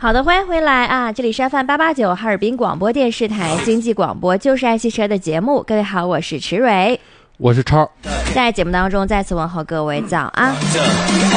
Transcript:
好的，欢迎回来啊！这里是 FM889 哈尔滨广播电视台经济广播，就是爱汽车的节目。各位好，我是池蕊， 我是超， 在节目当中再次问候各位早安。